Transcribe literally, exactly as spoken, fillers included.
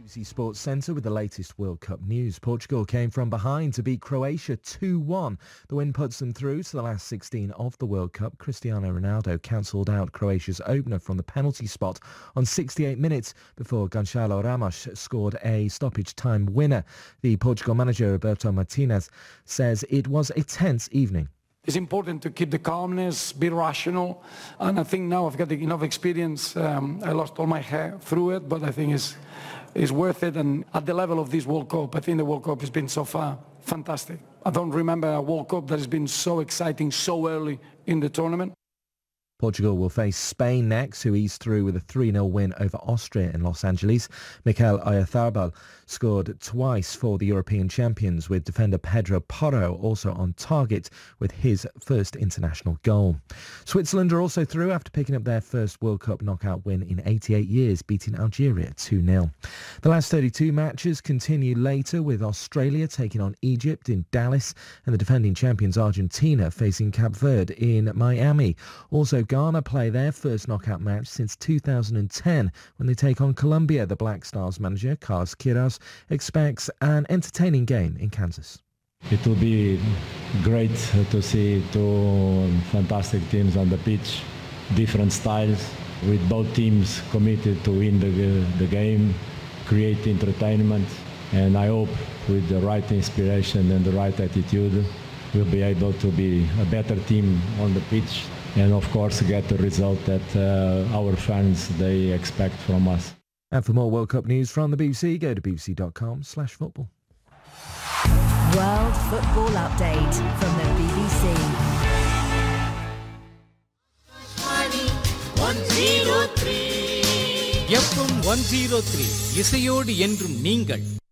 B B C Sports Centre with the latest World Cup news. Portugal came from behind to beat Croatia two one. The win puts them through to the last sixteen of the World Cup. Cristiano Ronaldo cancelled out Croatia's opener from the penalty spot on sixty-eight minutes before Gonçalo Ramos scored a stoppage time winner. The Portugal manager Roberto Martinez says it was a tense evening. It's important to keep the calmness, be rational, and I think now I've got enough experience. Um, I lost all my hair through it, but I think it's, it's worth it. And at the level of this World Cup, I think the World Cup has been so far fantastic. I don't remember a World Cup that has been so exciting so early in the tournament. Portugal will face Spain next, who eased through with a three nil win over Austria in Los Angeles. Mikel Oyarzabal scored twice for the European champions, with defender Pedro Porro also on target with his first international goal. Switzerland are also through after picking up their first World Cup knockout win in eighty-eight years, beating Algeria two nil. The last thirty-two matches continue later, with Australia taking on Egypt in Dallas and the defending champions Argentina facing Cape Verde in Miami. Also, Ghana play their first knockout match since two thousand ten when they take on Colombia. The Black Stars manager, Carlos Queiroz, expects an entertaining game in Kansas. It will be great to see two fantastic teams on the pitch, different styles, with both teams committed to win the, the game, create entertainment, and I hope with the right inspiration and the right attitude, we'll be able to be a better team on the pitch and of course get the result that uh, our fans they expect from us. And for more World Cup news from the B B C, go to bbc.com slash football. World Football Update from the B B C. FM one zero three இசையோடு என்றும் நீங்கள்